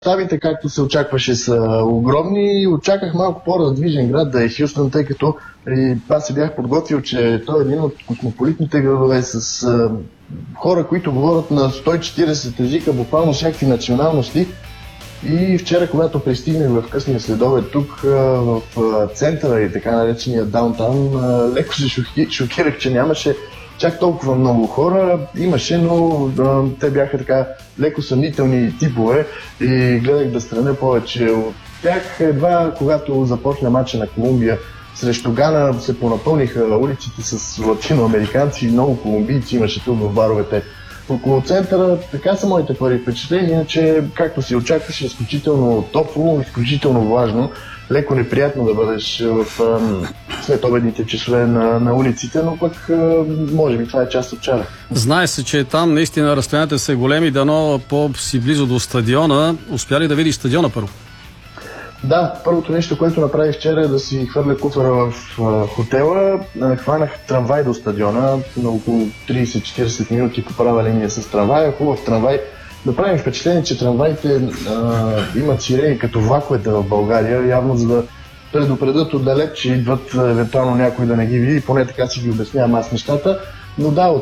Ставите, както се очакваше, са огромни. Очаквах малко по-раздвижен град да е Хюстън, тъй като аз се бях подготвил, че той е един от космополитните градове с хора, които говорят на 140 езика, буквално всякакви националности. И вчера, когато пристигнах в късния следобед тук, в центъра и така наречения даунтаун, леко се шокирах, че нямаше чак толкова много хора. Имаше, но те бяха така леко съмнителни типове и гледах да страня повече от тях. Едва когато започна мача на Колумбия срещу Гана, се понапълниха улиците с латиноамериканци и много колумбийци имаше тук в баровете около центъра. Така са моите първи впечатления, че както си очакваше, изключително топло, изключително влажно, леко неприятно да бъдеш в след обедните часове на улиците, но пък може би това е част от чара. Знае се, че там наистина разстоянията са големи, дано по-си близо до стадиона. Успя ли да видиш стадиона първо? Да, първото нещо, което направих вчера е да си хвърля куфара в хотела. Хванах трамвай до стадиона на около 30-40 минути по права линия с трамвая. Хубав трамвай. Направим впечатление, че трамваите имат сирени като влаковете в България, явно за да предупредят отдалеч, че идват евентуално някой да не ги види, поне така си ги обяснявам аз нещата. Но да,